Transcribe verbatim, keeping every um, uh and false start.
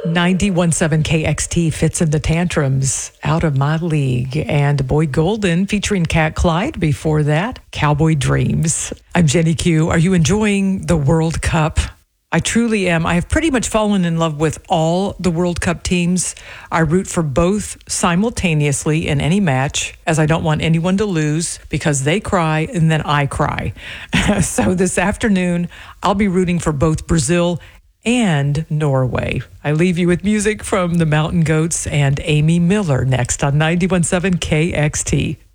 ninety-one point seven K X T, Fits in the Tantrums, Out of My League, and Boy Golden featuring Cat Clyde. Before that, Cowboy Dreams. I'm Jenny Q. Are you enjoying the World Cup? I truly am. I have pretty much fallen in love with all the World Cup teams. I root for both simultaneously in any match, as I don't want anyone to lose because they cry and then I cry. So this afternoon, I'll be rooting for both Brazil and Norway. I leave you with music from the Mountain Goats and Amy Miller next on ninety-one point seven K X T.